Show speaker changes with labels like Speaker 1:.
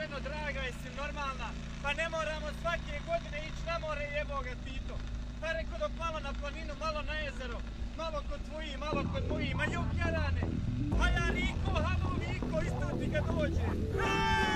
Speaker 1: ženo draga, jesi normalna? Pa ne moramo svake godine ići na more, jebo ga Tito. Pa reko dok malo na planinu, malo na jezero, malo kod tvoji, malo kod moji, ma juk jarane. A ja Riko, halo Viko, isto ti ga dođe.